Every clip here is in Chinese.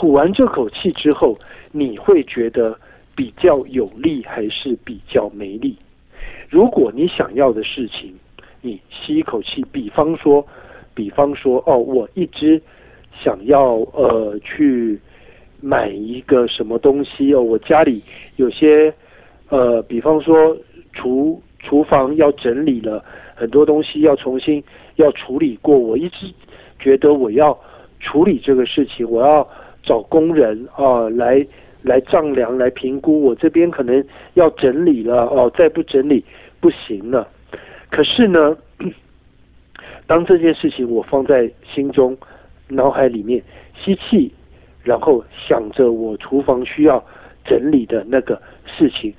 吐完这口气之后，你会觉得比较有力还是比较没力？如果你想要的事情，你吸一口气，比方说，我一直想要去买一个什么东西哦，我家里有些比方说厨房要整理了，很多东西要重新要处理过，我一直觉得我要处理这个事情，我要找工人来丈量来评估，我这边可能要整理了哦，再不整理不行了。可是呢，当这件事情我放在心中脑海里面吸气，然后想着我厨房需要整理的那个事情，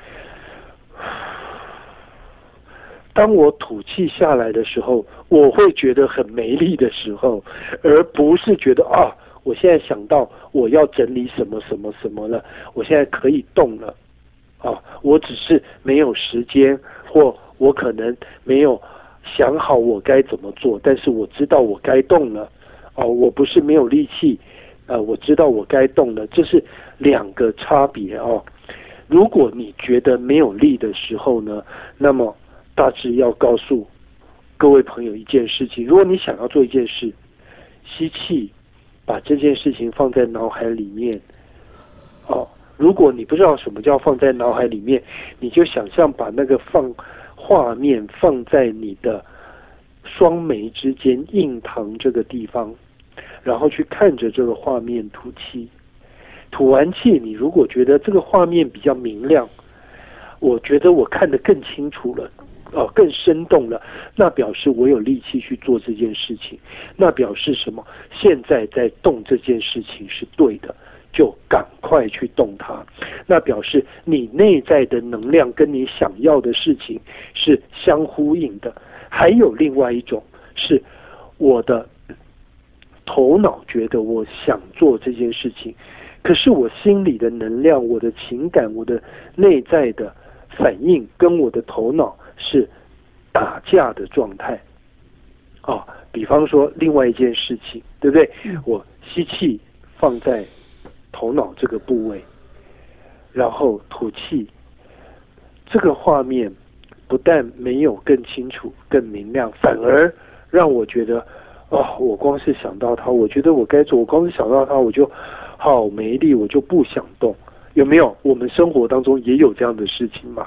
当我吐气下来的时候，我会觉得很没力的时候，而不是觉得我现在想到我要整理什么什么什么了，我现在可以动了我只是没有时间，或我可能没有想好我该怎么做，但是我知道我该动了我不是没有力气我知道我该动了，这是两个差别如果你觉得没有力的时候呢，那么大致要告诉各位朋友一件事情，如果你想要做一件事，吸气，把这件事情放在脑海里面如果你不知道什么叫放在脑海里面，你就想象把那个画面放在你的双眉之间印堂这个地方，然后去看着这个画面吐气。吐完气，你如果觉得这个画面比较明亮，我觉得我看得更清楚了更生动了，那表示我有力气去做这件事情，那表示什么？现在在动这件事情是对的，就赶快去动它。那表示你内在的能量跟你想要的事情是相呼应的。还有另外一种是我的头脑觉得我想做这件事情，可是我心里的能量、我的情感、我的内在的反应跟我的头脑是打架的状态比方说另外一件事情，对不对？我吸气放在头脑这个部位，然后吐气，这个画面不但没有更清楚、更明亮，反而让我觉得我光是想到它，我觉得我该做，我光是想到它，我就好没力，我就不想动。有没有？我们生活当中也有这样的事情嘛？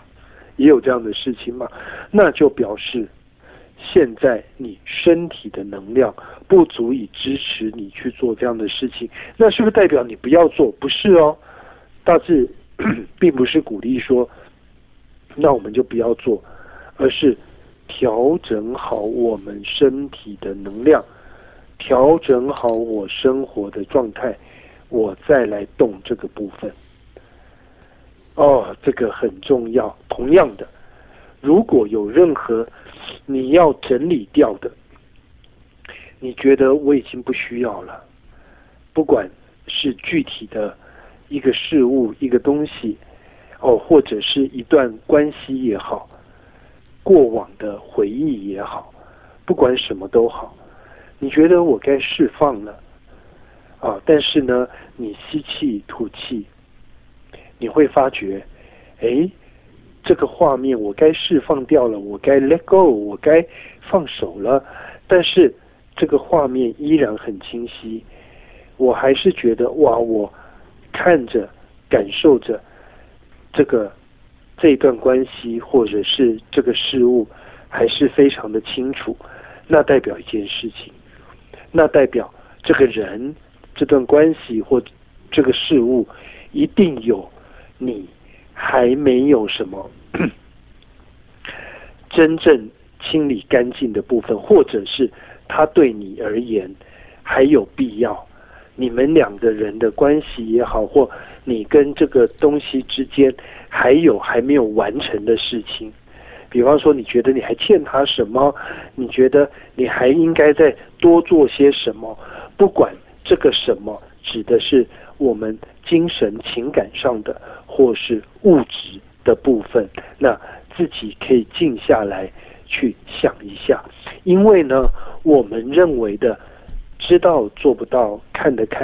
那就表示现在你身体的能量不足以支持你去做这样的事情，那是不是代表你不要做？不是大致并不是鼓励说那我们就不要做，而是调整好我们身体的能量，调整好我生活的状态，我再来动这个部分这个很重要。同样的，如果有任何你要整理掉的，你觉得我已经不需要了，不管是具体的一个事物、一个东西或者是一段关系也好，过往的回忆也好，不管什么都好，你觉得我该释放了但是呢，你吸气吐气，你会发觉这个画面我该释放掉了，我该 let go， 我该放手了，但是这个画面依然很清晰，我还是觉得我看着感受着这一段关系或者是这个事物还是非常的清楚，那代表一件事情，那代表这个人、这段关系或这个事物一定有你还没有什么真正清理干净的部分，或者是它对你而言还有必要，你们两个人的关系也好，或你跟这个东西之间还没有完成的事情，比方说你觉得你还欠他什么，你觉得你还应该再多做些什么，不管这个什么指的是我们精神情感上的或是物质的部分，那自己可以静下来去想一下。因为呢，我们认为的知道做不到，看得开